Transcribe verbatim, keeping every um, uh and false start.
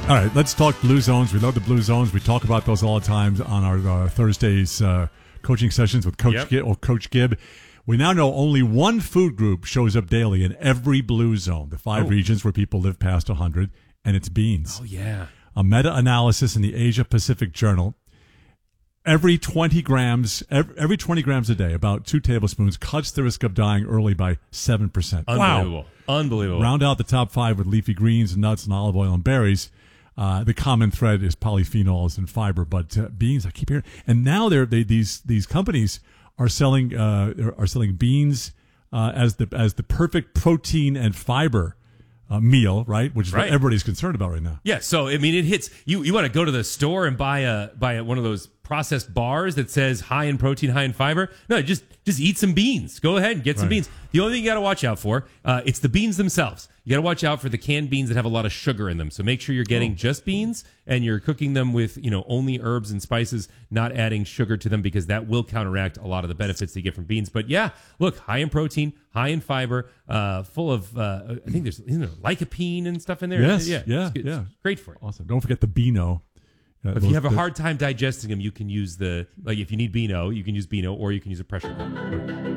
All right, let's talk Blue Zones. We love the Blue Zones. We talk about those all the time on our uh, Thursdays uh, coaching sessions with Coach Yep. Gibb, or Coach Gibb. We now know only one food group shows up daily in every Blue Zone, the five Oh. regions where people live past one hundred, and it's beans. Oh, yeah. A meta-analysis in the Asia Pacific Journal. Every twenty grams, every, every twenty grams a day, about two tablespoons, cuts the risk of dying early by seven percent. Unbelievable. Unbelievable. Round out the top five with leafy greens, nuts, and olive oil and berries. Uh, the common thread is polyphenols and fiber, but uh, beans, I keep hearing. And now they're, they these these companies are selling uh, are selling beans uh, as the as the perfect protein and fiber uh, meal, right? Which is Right. what everybody's concerned about right now. Yeah, so I mean, it hits you. You want to go to the store and buy a buy a, one of those processed bars that says high in protein, high in fiber. No, just just eat some beans. Go ahead and get some Right. beans. The only thing you got to watch out for, uh, it's the beans themselves. You got to watch out for the canned beans that have a lot of sugar in them. So make sure you're getting Oh. just beans and you're cooking them with, you know, only herbs and spices, not adding sugar to them, because that will counteract a lot of the benefits that you get from beans. But yeah, look, high in protein, high in fiber, uh, full of uh, I think there's isn't there lycopene and stuff in there. Yes, yeah, yeah, it's good. yeah. It's great for it. Awesome. Don't forget the Beano. Uh, If those- you have a the- hard time digesting them, you can use the, like if you need Beano, you can use Beano, or you can use a pressure cooker.